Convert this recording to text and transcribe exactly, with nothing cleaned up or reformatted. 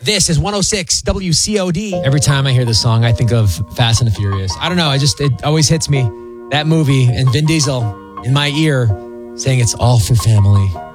This is one oh six W C O D. Every time I hear this song, I think of Fast and the Furious. I don't know. I just, it always hits me. That movie and Vin Diesel in my ear saying it's all for family.